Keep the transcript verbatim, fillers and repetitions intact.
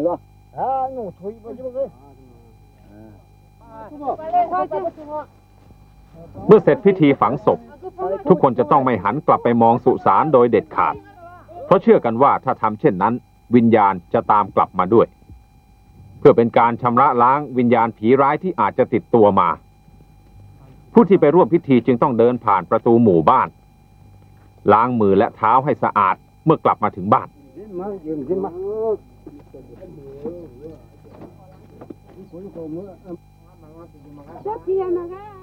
rồi à nhổ thối vào chứ rồi เมื่อเสร็จพิธีฝังศพทุกคนจะต้องไม่หันกลับไปมองสุสานโดยเด็ดขาดเพราะเชื่อกันว่าถ้าทำเช่นนั้นวิญญาณจะตามกลับมาด้วยเพื่อเป็นการชำระล้างวิญญาณผีร้ายที่อาจจะติดตัวมาผู้ที่ไปร่วมพิธีจึงต้องเดินผ่านประตูหมู่บ้านล้างมือและเท้าให้สะอาดเมื่อกลับมาถึงบ้าน Sofia,